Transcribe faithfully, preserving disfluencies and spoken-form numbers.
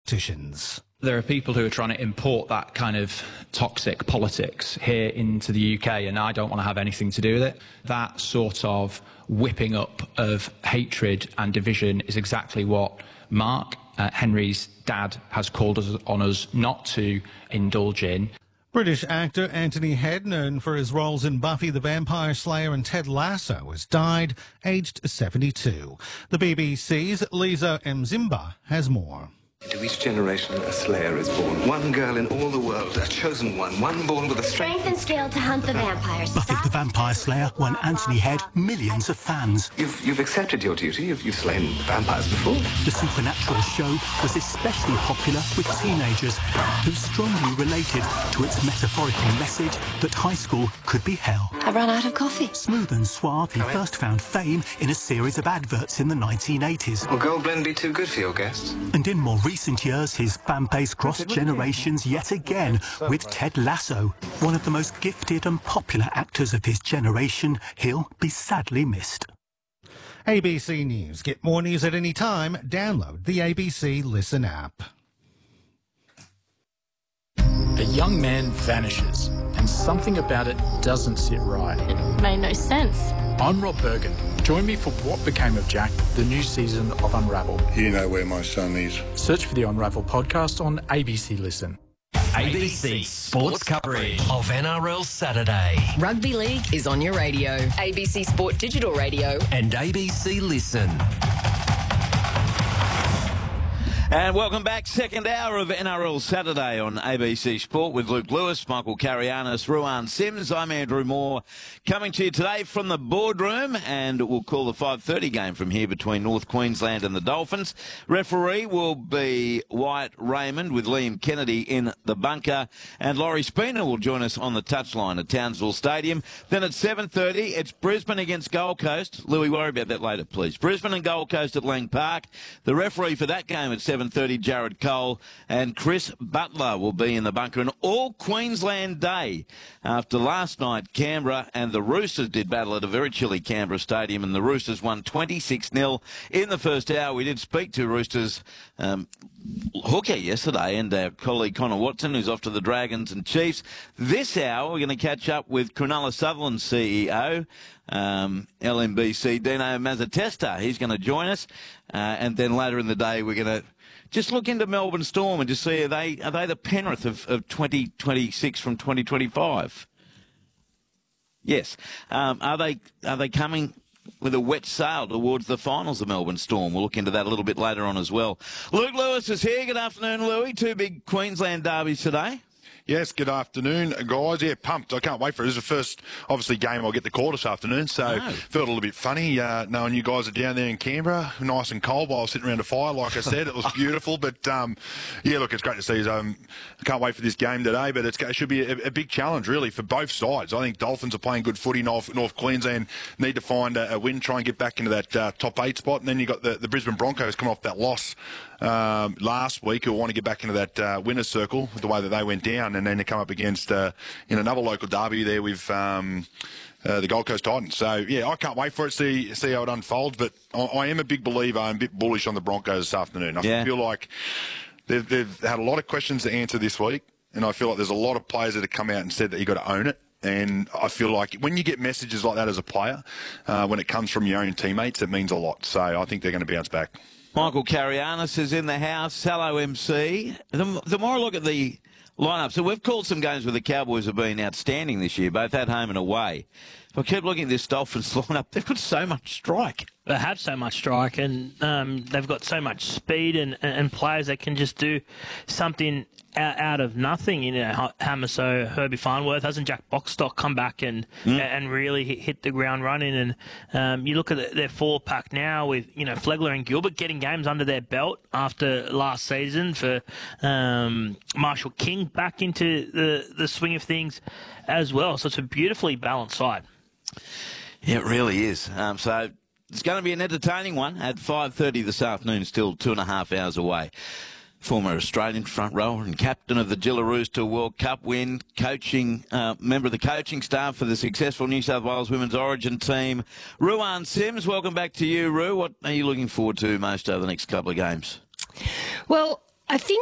tacticians. There are people who are trying to import that kind of toxic politics here into the U K, and I don't want to have anything to do with it. That sort of whipping up of hatred and division is exactly what Mark, uh, Henry's dad, has called us on us not to indulge in. British actor Anthony Head, known for his roles in Buffy the Vampire Slayer and Ted Lasso, has died, aged seventy-two. The B B C's Lisa Mzimba has more. To each generation, a slayer is born. One girl in all the world, a chosen one. One born with the strength, strength and skill to hunt the vampires. Buffy the Vampire Slayer won Anthony Head millions of fans. You've, you've accepted your duty. You've, you've slain vampires before. The supernatural show was especially popular with teenagers who strongly related to its metaphorical message that high school could be hell. I've run out of coffee. Smooth and suave, he first found fame in a series of adverts in the nineteen eighties. Will Goldblend be too good for your guests? And in more recent years, his fan base crossed generations yet again with Ted Lasso. One of the most gifted and popular actors of his generation, he'll be sadly missed. A B C News. Get more news at any time. Download the A B C Listen app. A young man vanishes, and something about it doesn't sit right. It made no sense. I'm Rob Bergen. Join me for What Became of Jack, the new season of Unravel. You know where my son is. Search for the Unravel podcast on A B C Listen. A B C Sports coverage of N R L Saturday. Rugby League is on your radio. A B C Sport Digital Radio. And A B C Listen. And welcome back, second hour of N R L Saturday on A B C Sport with Luke Lewis, Michael Carianis, Ruan Sims. I'm Andrew Moore, coming to you today from the boardroom, and we'll call the five thirty game from here between North Queensland and the Dolphins. Referee will be Wyatt Raymond with Liam Kennedy in the bunker, and Laurie Spina will join us on the touchline at Townsville Stadium. Then at seven thirty, it's Brisbane against Gold Coast. Louis, worry about that later, please. Brisbane and Gold Coast at Lang Park. The referee for that game at seven thirty, Jared Cole, and Chris Butler will be in the bunker. An all-Queensland day after last night Canberra and the Roosters did battle at a very chilly Canberra stadium, and the Roosters won twenty-six nil in the first hour. We did speak to Roosters um, hooker yesterday, and our colleague Connor Watson, who's off to the Dragons and Chiefs. This hour, we're going to catch up with Cronulla Sutherland C E O, um, L M B C, Dino Mazzatesta. He's going to join us, uh, and then later in the day, we're going to just look into Melbourne Storm and just see, are they are they the Penrith of, of twenty twenty-six from twenty twenty-five? Yes. Um, are they are they coming with a wet sail towards the finals of Melbourne Storm? We'll look into that a little bit later on as well. Luke Lewis is here. Good afternoon, Louis. Two big Queensland derbies today. Yes, good afternoon, guys. Yeah, pumped. I can't wait for it. This is the first, obviously, game I'll get the call this afternoon, so no. Felt a little bit funny uh, knowing you guys are down there in Canberra, nice and cold while I was sitting around a fire. Like I said, it was beautiful, but um, yeah, look, it's great to see. Um, I can't wait for this game today, but it's, it should be a, a big challenge, really, for both sides. I think Dolphins are playing good footy. North, North Queensland need to find a, a win, try and get back into that uh, top eight spot, and then you've got the, the Brisbane Broncos coming off that loss um, last week, who want to get back into that uh, winner's circle with the way that they went down, and then they come up against Uh, in another local derby there with um, uh, the Gold Coast Titans. So, yeah, I can't wait for it to see, see how it unfolds, but I, I am a big believer. I'm a bit bullish on the Broncos this afternoon. I yeah. feel like they've, they've had a lot of questions to answer this week, and I feel like there's a lot of players that have come out and said that you've got to own it. And I feel like when you get messages like that as a player, uh, when it comes from your own teammates, it means a lot. So I think they're going to bounce back. Michael Carianis is in the house. Hello, M C. The, the more I look at the lineup, so we've called some games where the Cowboys have been outstanding this year, both at home and away. If I keep looking at this Dolphins lineup, they've got so much strike. They have so much strike, and um, they've got so much speed and, and players that can just do something out, out of nothing. You know, Hammer, so Herbie Farnworth, hasn't Jack Boxstock come back and mm. and really hit, hit the ground running? And um, you look at their four pack now with, you know, Flegler and Gilbert getting games under their belt after last season, for um, Marshall King back into the, the swing of things as well. So it's a beautifully balanced side. Yeah, it really is. Um, so it's going to be an entertaining one at five thirty this afternoon, still two and a half hours away. Former Australian front rower and captain of the Jillaroos to a World Cup win, coaching uh, member of the coaching staff for the successful New South Wales Women's Origin team, Ruan Sims. Welcome back to you, Ru. What are you looking forward to most over the next couple of games? Well, I think